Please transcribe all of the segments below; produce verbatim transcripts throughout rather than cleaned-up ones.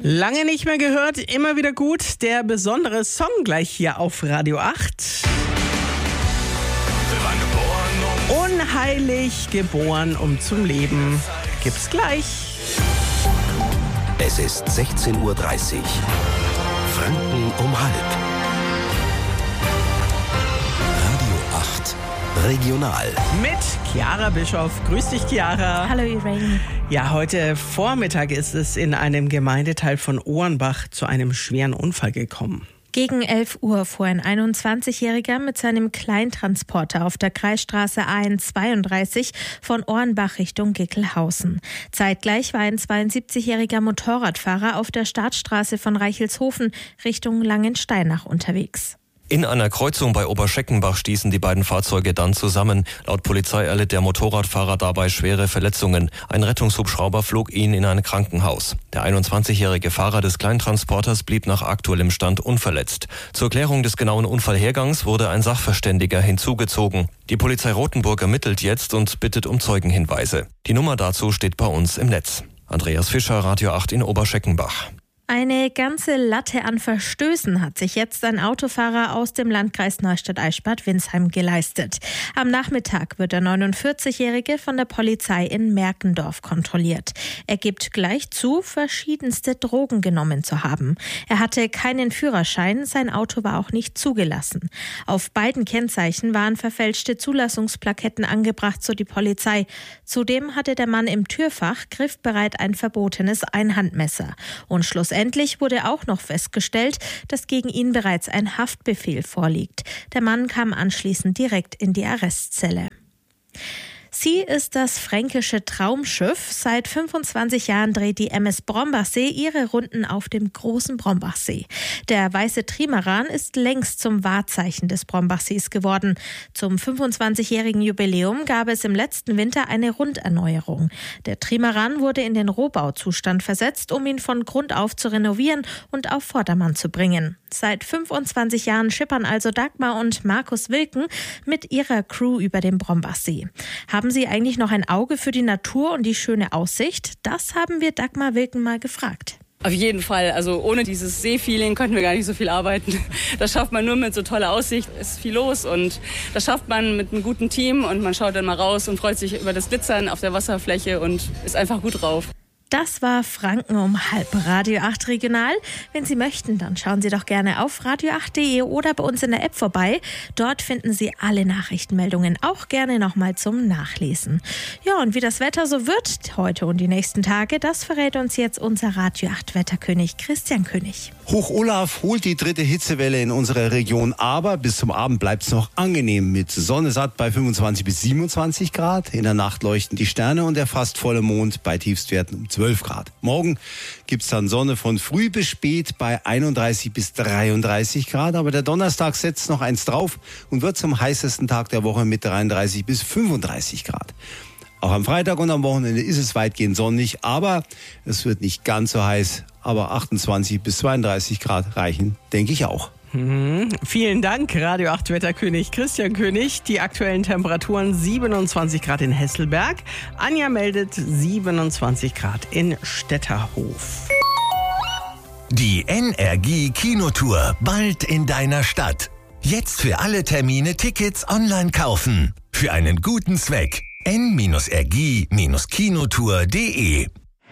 Lange nicht mehr gehört, immer wieder gut. Der besondere Song gleich hier auf Radio acht. Unheilig geboren, um zum Leben. Gibt's gleich. Es ist sechzehn Uhr dreißig. Franken um halb. Radio acht Regional. Mit Chiara Bischoff. Grüß dich, Chiara. Hallo, Irene. Ja, heute Vormittag ist es in einem Gemeindeteil von Ohrenbach zu einem schweren Unfall gekommen. Gegen elf Uhr fuhr ein einundzwanzigjähriger mit seinem Kleintransporter auf der Kreisstraße A N zweiunddreißig von Ohrenbach Richtung Gickelhausen. Zeitgleich war ein zweiundsiebzigjähriger Motorradfahrer auf der Startstraße von Reichelshofen Richtung Langensteinach unterwegs. In einer Kreuzung bei Oberscheckenbach stießen die beiden Fahrzeuge dann zusammen. Laut Polizei erlitt der Motorradfahrer dabei schwere Verletzungen. Ein Rettungshubschrauber flog ihn in ein Krankenhaus. Der einundzwanzigjährige Fahrer des Kleintransporters blieb nach aktuellem Stand unverletzt. Zur Klärung des genauen Unfallhergangs wurde ein Sachverständiger hinzugezogen. Die Polizei Rothenburg ermittelt jetzt und bittet um Zeugenhinweise. Die Nummer dazu steht bei uns im Netz. Andreas Fischer, Radio acht in Oberscheckenbach. Eine ganze Latte an Verstößen hat sich jetzt ein Autofahrer aus dem Landkreis Neustadt-Eichstätt-Winsheim geleistet. Am Nachmittag wird der neunundvierzigjährige von der Polizei in Merkendorf kontrolliert. Er gibt gleich zu, verschiedenste Drogen genommen zu haben. Er hatte keinen Führerschein, sein Auto war auch nicht zugelassen. Auf beiden Kennzeichen waren verfälschte Zulassungsplaketten angebracht, so die Polizei. Zudem hatte der Mann im Türfach griffbereit ein verbotenes Einhandmesser. Und schlussendlich Endlich wurde auch noch festgestellt, dass gegen ihn bereits ein Haftbefehl vorliegt. Der Mann kam anschließend direkt in die Arrestzelle. Sie ist das fränkische Traumschiff. Seit fünfundzwanzig Jahren dreht die M S Brombachsee ihre Runden auf dem großen Brombachsee. Der weiße Trimaran ist längst zum Wahrzeichen des Brombachsees geworden. Zum fünfundzwanzigjährigen Jubiläum gab es im letzten Winter eine Runderneuerung. Der Trimaran wurde in den Rohbauzustand versetzt, um ihn von Grund auf zu renovieren und auf Vordermann zu bringen. Seit fünfundzwanzig Jahren schippern also Dagmar und Markus Wilken mit ihrer Crew über den Brombachsee. Haben Sie eigentlich noch ein Auge für die Natur und die schöne Aussicht? Das haben wir Dagmar Wilken mal gefragt. Auf jeden Fall. Also ohne dieses Seefeeling könnten wir gar nicht so viel arbeiten. Das schafft man nur mit so toller Aussicht. Es ist viel los und das schafft man mit einem guten Team und man schaut dann mal raus und freut sich über das Glitzern auf der Wasserfläche und ist einfach gut drauf. Das war Franken um halb, Radio acht Regional. Wenn Sie möchten, dann schauen Sie doch gerne auf radio acht punkt de oder bei uns in der App vorbei. Dort finden Sie alle Nachrichtenmeldungen, auch gerne nochmal zum Nachlesen. Ja, und wie das Wetter so wird heute und die nächsten Tage, das verrät uns jetzt unser Radio acht Wetterkönig Christian König. Hoch Olaf holt die dritte Hitzewelle in unsere Region, aber bis zum Abend bleibt es noch angenehm mit Sonne satt bei fünfundzwanzig bis siebenundzwanzig Grad. In der Nacht leuchten die Sterne und der fast volle Mond bei Tiefstwerten um zwölf Grad. Morgen gibt's dann Sonne von früh bis spät bei einunddreißig bis dreiunddreißig Grad, aber der Donnerstag setzt noch eins drauf und wird zum heißesten Tag der Woche mit dreiunddreißig bis fünfunddreißig Grad. Auch am Freitag und am Wochenende ist es weitgehend sonnig, aber es wird nicht ganz so heiß, aber achtundzwanzig bis zweiunddreißig Grad reichen, denke ich auch. Mhm. Vielen Dank, Radio acht Wetterkönig Christian König. Die aktuellen Temperaturen siebenundzwanzig Grad in Hesselberg. Anja meldet siebenundzwanzig Grad in Stetterhof. Die N R G Kinotour bald in deiner Stadt. Jetzt für alle Termine Tickets online kaufen. Für einen guten Zweck. n R g Kinotour punkt de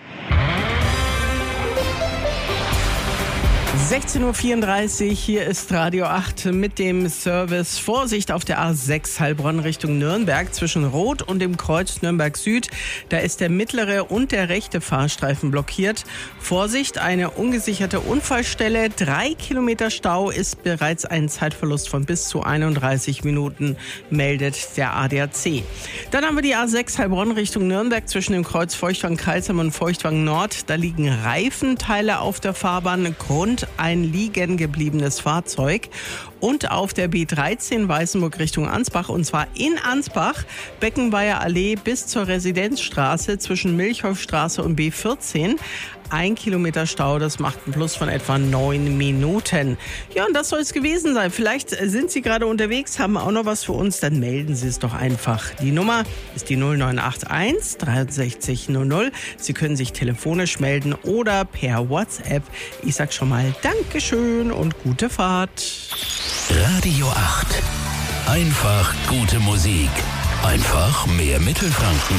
sechzehn Uhr vierunddreißig, hier ist Radio acht mit dem Service. Vorsicht auf der A sechs Heilbronn Richtung Nürnberg zwischen Rot und dem Kreuz Nürnberg Süd. Da ist der mittlere und der rechte Fahrstreifen blockiert. Vorsicht, eine ungesicherte Unfallstelle. Drei Kilometer Stau ist bereits ein Zeitverlust von bis zu einunddreißig Minuten, meldet der A D A C. Dann haben wir die A sechs Heilbronn Richtung Nürnberg zwischen dem Kreuz Feuchtwangen-Karlsheim und Feuchtwangen-Nord. Da liegen Reifenteile auf der Fahrbahn. Grund ein liegen gebliebenes Fahrzeug. Und auf der B dreizehn Weißenburg Richtung Ansbach, und zwar in Ansbach, Beckenweiher Allee bis zur Residenzstraße zwischen Milchhofstraße und B vierzehn. ein Kilometer Stau. Das macht einen Plus von etwa neun Minuten. Ja, und das soll es gewesen sein. Vielleicht sind Sie gerade unterwegs, haben auch noch was für uns, dann melden Sie es doch einfach. Die Nummer ist die null neun acht eins dreiundsechzig null null. Sie können sich telefonisch melden oder per WhatsApp. Ich sag schon mal Dankeschön und gute Fahrt. Radio acht. Einfach gute Musik. Einfach mehr Mittelfranken.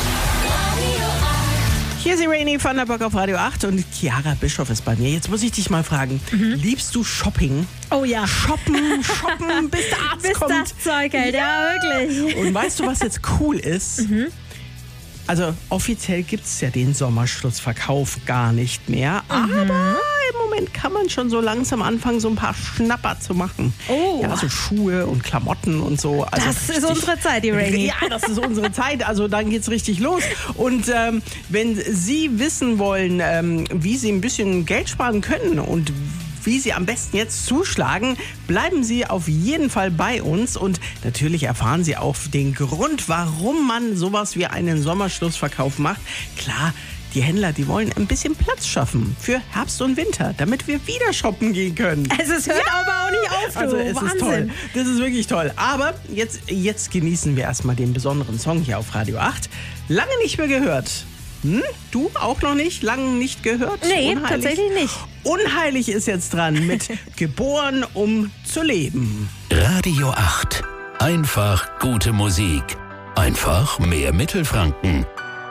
Hier ist Irene van der Bock auf Radio acht und Chiara Bischoff ist bei mir. Jetzt muss ich dich mal fragen, mhm. liebst du Shopping? Oh ja. Shoppen, shoppen, bis der Arzt bis kommt. Bis das Zeug hält, ja. ja wirklich. Und weißt du, was jetzt cool ist? Mhm. Also offiziell gibt es ja den Sommerschlussverkauf gar nicht mehr, mhm. aber im Moment kann man schon so langsam anfangen, so ein paar Schnapper zu machen. Oh. Ja, so Schuhe und Klamotten und so. Also das richtig, ist unsere Zeit, die Rainy. Ja, das ist unsere Zeit. Also dann geht's richtig los. Und ähm, wenn Sie wissen wollen, ähm, wie Sie ein bisschen Geld sparen können und wie Sie am besten jetzt zuschlagen, bleiben Sie auf jeden Fall bei uns und natürlich erfahren Sie auch den Grund, warum man sowas wie einen Sommerschlussverkauf macht. Klar, die Händler, die wollen ein bisschen Platz schaffen für Herbst und Winter, damit wir wieder shoppen gehen können. Also es hört ja. aber auch nicht auf, du. Also es Wahnsinn. ist toll. Das ist wirklich toll. Aber jetzt, jetzt genießen wir erstmal den besonderen Song hier auf Radio acht. Lange nicht mehr gehört. Hm? Du auch noch nicht? Lange nicht gehört? Nee, Unheilig? tatsächlich nicht. Unheilig ist jetzt dran mit Geboren, um zu leben. Radio acht. Einfach gute Musik. Einfach mehr Mittelfranken.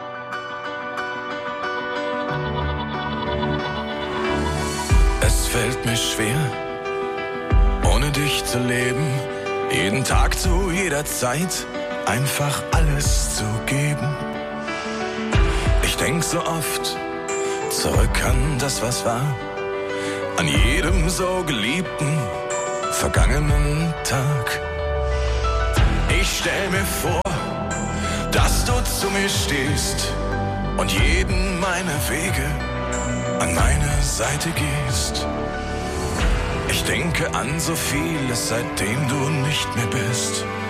Es fällt mir schwer, ohne dich zu leben. Jeden Tag zu jeder Zeit einfach alles zu geben. Ich denk so oft zurück an das, was war, an jedem so geliebten, vergangenen Tag. Ich stell mir vor, dass du zu mir stehst und jeden meiner Wege an meine Seite gehst. Ich denke an so vieles, seitdem du nicht mehr bist.